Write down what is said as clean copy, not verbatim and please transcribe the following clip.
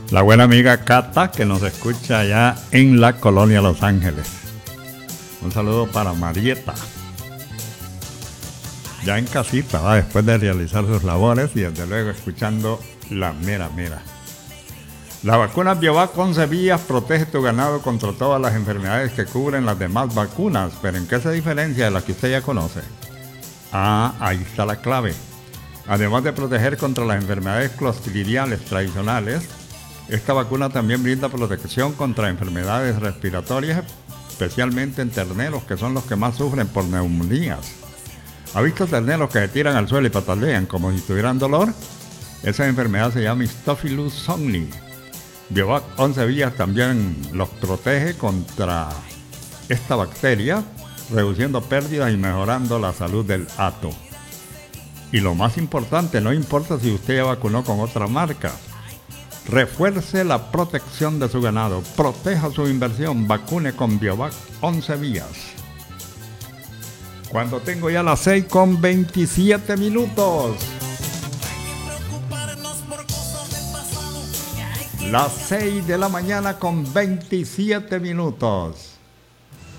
La buena amiga Cata, que nos escucha allá en la colonia Los Ángeles. Un saludo para Marieta. Ya en casita, ¿va? Después de realizar sus labores y desde luego escuchando la mera. La vacuna Biovac 11 vías protege tu ganado contra todas las enfermedades que cubren las demás vacunas. ¿Pero en qué se diferencia de la que usted ya conoce? Ah, ahí está la clave. Además de proteger contra las enfermedades clostridiales tradicionales, esta vacuna también brinda protección contra enfermedades respiratorias, especialmente en terneros, que son los que más sufren por neumonías. ¿Ha visto terneros que se tiran al suelo y patalean como si tuvieran dolor? Esa enfermedad se llama Staphylococcus somni. Biovac 11 vías también los protege contra esta bacteria, reduciendo pérdidas y mejorando la salud del hato. Y lo más importante, no importa si usted ya vacunó con otra marca, refuerce la protección de su ganado, proteja su inversión, vacune con Biovac 11 vías. Cuando tengo ya las 6:27 minutos. Las 6 de la mañana con 27 minutos.